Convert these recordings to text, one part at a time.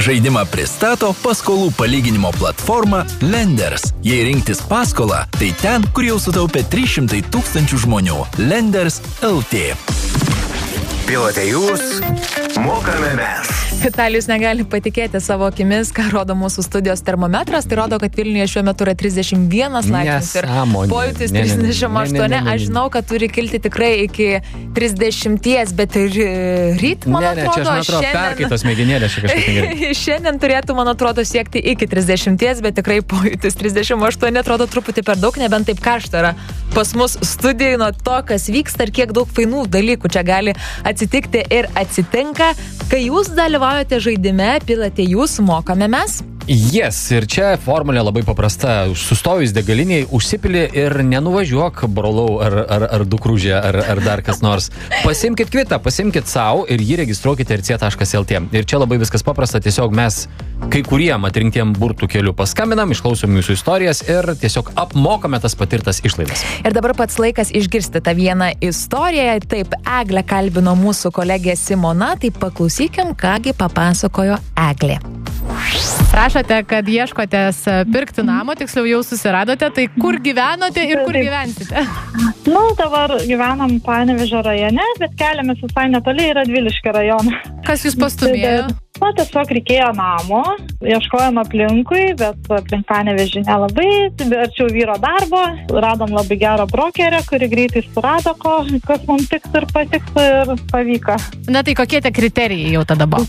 Žaidimą pristato paskolų palyginimo platforma Lenders. Jei rinktis paskolą, tai ten, kur jau sutaupė 300 000 žmonių. Lenders LT. Pilote jūs, mokame mes. Vitalijus negali patikėti savo akimis, ką rodo mūsų studijos termometras. Tai rodo, kad Vilniuje šiuo metu yra 31 laipsnis ir pojūtis 38. Aš žinau, kad turi kilti tikrai iki 30, bet ir ryt, man atrodo, perkaitos mėginėlė šiandien turėtų, man atrodo, siekti iki 30, bet tikrai pojūtis 38 atrodo truputį per daug, nebent taip karšta yra pas mus studijai nuo to, kas vyksta ir kiek daug fainų dalykų čia gali atsitikti ir atsitinka. Kai jūs dalyvaujate žaidime, pilate jūs, mokame mes. Yes, ir čia formulė labai paprasta. Sustojus degaliniai, užsipili ir nenuvažiuok, brolau, ar dukrūžė, ar dar kas nors. Pasimkit kvitą, pasimkit savo ir jį registruokite rc.lt. Ir čia labai viskas paprasta, tiesiog mes kai kuriem atrinktiem burtų keliu paskambinam, išklausom jūsų istorijas ir tiesiog apmokame tas patirtas išlaidas. Ir dabar pats laikas išgirsti tą vieną istoriją. Taip, Eglę kalbino mūsų kolegė Simona, tai paklausykim, kągi papasakojo Eglė. Prašote, kad ieškotės pirkti namo, tiksliau jau susiradote, tai kur gyvenote ir kur gyvensite? Dabar gyvenam Panevėžio rajone, bet keliamės visai netoli, yra Radviliškio rajoną. Kas jūs pastūmėjo? Tiesiog reikėjo namo, ieškojom aplinkui, bet aplink Panevėžį nelabai, arčiau vyro darbo, radom labai gerą brokerę, kuri greitai surado, kas mums tiks ir patiks ir pavyko. Na tai kokie tie kriterijai jau tada buvo?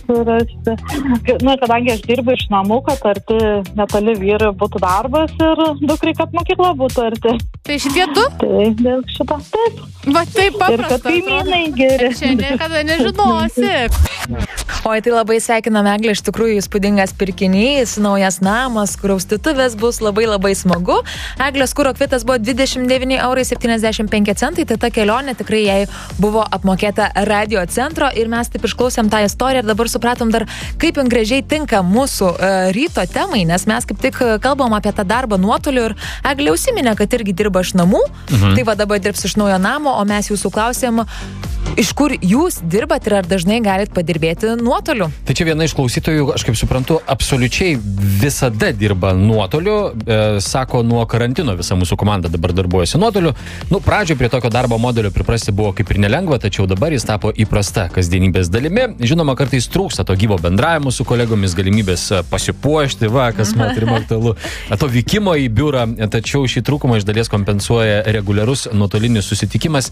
Kadangi aš dirbu iš namų, kad arti netoli vyrai būtų darbas ir dukrai, kad mokykla būtų arti. Tai šitie du? Tai dėl šito taip. Va taip paprasta. Ir kad kaimynai geri. Čia niekada nežinosi. Oi, tai labai sveikinam Eglę, iš tikrųjų įspūdingas pirkinys, naujas namas, kuraustituvės bus labai labai smagu. Eglės kuro kvitas buvo 29,75 €, tai ta kelionė tikrai jai buvo apmokėta radio centro ir mes taip išklausėm tą istoriją ir dabar supratom dar, kaip gražiai tinka mūsų ryto temai, nes mes kaip tik kalbam apie tą darbą nuotoliu ir Eglė užsiminė, kad irgi dirba iš namų, tai va dabar dirbs iš naujo namo, o mes jūsų klausėm, iš kur jūs dirbat ir ar dažnai galit padirbėti nuotoliu? Tai čia viena iš klausytojų, aš kaip suprantu, absoliučiai visada dirba nuotoliu. Sako, nuo karantino visa mūsų komanda dabar darbuojasi nuotoliu. Pradžioje prie tokio darbo modelio priprasti buvo kaip ir nelengva, tačiau dabar jis tapo įprasta kasdienybės dalimi. Žinoma, kartais trūksta to gyvo bendravimo su kolegomis, galimybės pasipuošti, kas moterim aktualu, to vykimo į biurą, tačiau šį trūkumą iš dalies kompensuoja reguliarus nuotolinis susitikimas.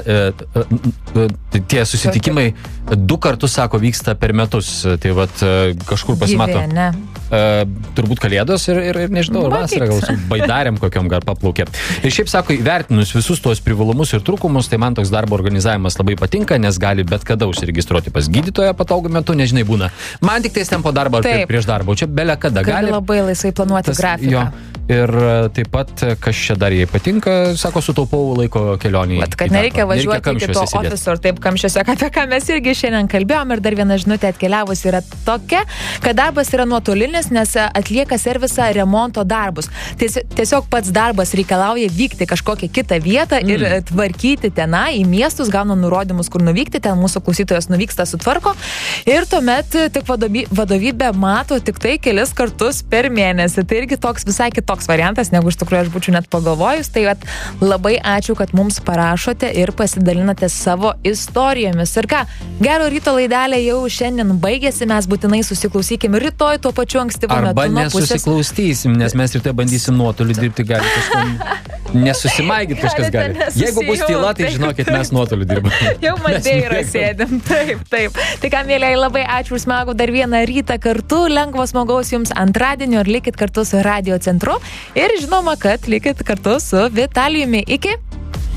Tie susitikimai 2 kartus, sako, vyksta per metus. Tai kažkur pasimato. Turbūt kalėdos ir nežinau, vasarą gal su baidarėm kokiom gal paplaukė. Ir šiaip, sako, įvertinus visus tuos privalumus ir trūkumus, tai man toks darbo organizavimas labai patinka, nes gali bet kada užsiregistruoti pas gydytoją patogiu metu, nežinai, būna. Man tik tais ten po darbo ar prieš darbo, čia bele kada gali. Labai laisvai planuoti grafiką. Ir taip pat, kas čia dar jai patinka, sako, sutaupau laiko kelionį. Kad nereikia važiuoti iki to ofiso ir taip kamščiuose, apie ką mes irgi šiandien kalbėjom. Ir dar viena žinutė atkeliavus yra tokia, kad darbas yra nuotolinis, nes atlieka servisą remonto darbus. Tiesiog pats darbas reikalauja vykti kažkokią kitą vietą ir tvarkyti tenai į miestus, gauna nurodymus, kur nuvykti, ten mūsų klausytojas nuvyksta, sutvarko. Ir tuomet tik vadovybė mato tik tai kelis kartus per mėnesį. Tai irgi toks visai kitoks variantas, negu iš tikrųjų aš būčiau net pagalvojus. Tai labai ačiū, kad mums parašote ir pasidalinate savo istorijomis. Ir ką, gero ryto laidelė jau šiandien baigėsi, mes būtinai susiklausykim rytoj tuo pačiu ankstyvu metu. Arba nesusiklausysim, nes mes rytoj bandysim nuotoliu dirbti, gali kažkas nesusimaigyti, kažkas gali. Jeigu bus tyla, tai žinokit, mes nuotoliu dirbame. Jau Madeira sėdim, taip. Tai ką, mėlėjai, labai ačiū už smagų dar vieną rytą kartu, lengvo smagaus jums antradienio ir likit kartu su radio centru. Ir žinoma, kad likit kartu su Vitalijumi. Iki